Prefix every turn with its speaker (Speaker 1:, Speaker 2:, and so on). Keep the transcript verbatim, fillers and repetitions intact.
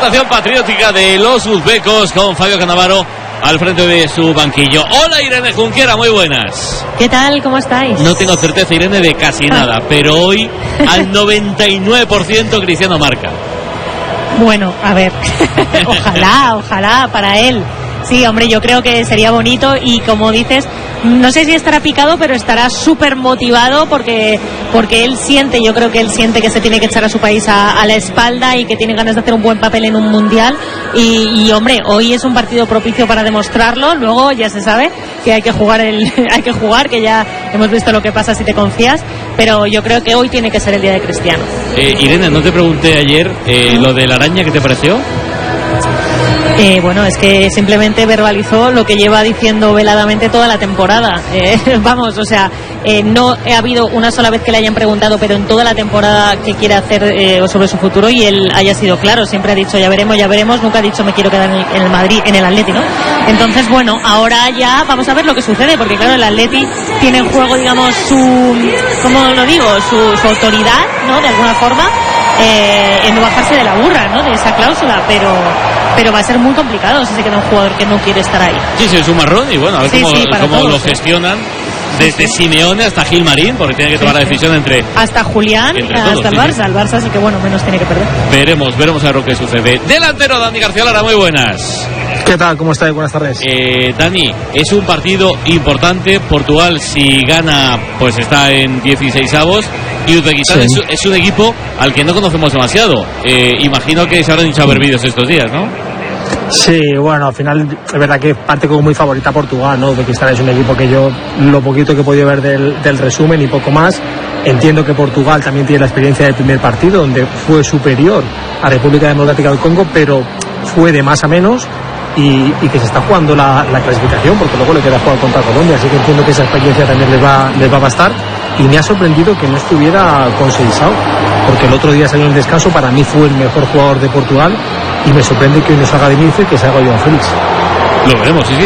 Speaker 1: representación patriótica de los uzbecos con Fabio Cannavaro al frente de su banquillo. Hola Irene Junquera, muy buenas.
Speaker 2: ¿Qué tal? ¿Cómo estáis?
Speaker 1: No tengo certeza, Irene, de casi nada, pero hoy al noventa y nueve por ciento Cristiano marca.
Speaker 2: Bueno, a ver, ojalá, ojalá para él. Sí, hombre, yo creo que sería bonito y como dices, no sé si estará picado, pero estará súper motivado porque porque él siente, yo creo que él siente que se tiene que echar a su país a, a la espalda y que tiene ganas de hacer un buen papel en un mundial y, y hombre, hoy es un partido propicio para demostrarlo. Luego ya se sabe que hay que jugar el hay que jugar, que ya hemos visto lo que pasa si te confías, pero yo creo que hoy tiene que ser el día de Cristiano.
Speaker 1: Eh, Irene, no te pregunté ayer eh, lo de la araña, ¿qué te pareció?
Speaker 2: Eh, bueno, es que simplemente verbalizó lo que lleva diciendo veladamente toda la temporada. Eh, vamos, o sea, eh, no ha habido una sola vez que le hayan preguntado, pero en toda la temporada que quiere hacer eh, sobre su futuro y él haya sido claro. Siempre ha dicho ya veremos, ya veremos. Nunca ha dicho me quiero quedar en el, en el Madrid, en el Atleti, ¿no? Entonces, bueno, ahora ya vamos a ver lo que sucede, porque claro, el Atleti tiene en juego, digamos, su, ¿cómo lo digo? Su, su autoridad, ¿no? De alguna forma. Eh, en no bajarse de la burra, ¿no? De esa cláusula, pero pero va a ser muy complicado si se queda un jugador que no quiere estar ahí.
Speaker 1: Sí, sí, es un marrón y bueno, a ver
Speaker 2: sí,
Speaker 1: cómo,
Speaker 2: sí,
Speaker 1: cómo
Speaker 2: todos,
Speaker 1: lo
Speaker 2: sí.
Speaker 1: gestionan desde
Speaker 2: sí.
Speaker 1: Simeone hasta Gilmarín, porque tiene que tomar sí, la decisión entre
Speaker 2: hasta Julián,
Speaker 1: entre
Speaker 2: hasta
Speaker 1: todos,
Speaker 2: el
Speaker 1: sí,
Speaker 2: Barça,
Speaker 1: sí.
Speaker 2: el Barça sí que bueno, menos tiene que perder.
Speaker 1: Veremos, veremos a ver lo que sucede. Delantero Dani García Lara, muy buenas.
Speaker 3: ¿Qué tal? ¿Cómo estáis? Buenas tardes.
Speaker 1: Eh, Dani, es un partido importante. Portugal, si gana, pues está en dieciseisavos. Y Uzbekistán sí. es, es un equipo al que no conocemos demasiado. Eh, imagino que se habrán hinchado ver vídeos estos días, ¿no?
Speaker 3: Sí, bueno, al final es verdad que parte como muy favorita Portugal, ¿no? Uzbekistán es un equipo que yo, lo poquito que he podido ver del, del resumen y poco más, entiendo que Portugal también tiene la experiencia del primer partido, donde fue superior a República Democrática del Congo, pero fue de más a menos. Y, y que se está jugando la, la clasificación, porque luego le queda jugar contra Colombia, así que entiendo que esa experiencia también les va, les va a bastar. Y me ha sorprendido que no estuviera con Seixao, porque el otro día salió en el descanso, para mí fue el mejor jugador de Portugal, y me sorprende que hoy no salga de inicio y que salga João Félix.
Speaker 1: Lo veremos, sí, sí.